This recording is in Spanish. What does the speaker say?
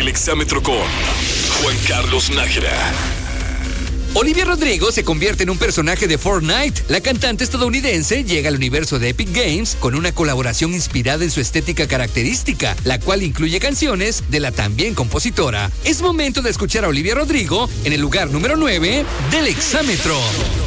El Exámetro con Juan Carlos Nájera. Olivia Rodrigo se convierte en un personaje de Fortnite. La cantante estadounidense llega al universo de Epic Games con una colaboración inspirada en su estética característica, la cual incluye canciones de la también compositora. Es momento de escuchar a Olivia Rodrigo en el lugar número 9 del Exámetro.